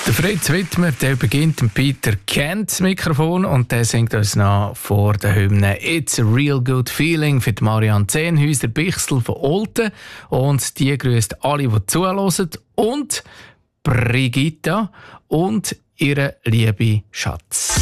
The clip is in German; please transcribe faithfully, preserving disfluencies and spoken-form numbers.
Der Fritz Wittmer, der beginnt dem Peter Kent das Mikrofon und der singt uns noch vor der Hymne «It's a real good feeling» für die Marianne Zehnhäuser-Bichsel von Olten. Und die grüßt alle, die zuhören, und Brigitta und ihre liebe Schatz.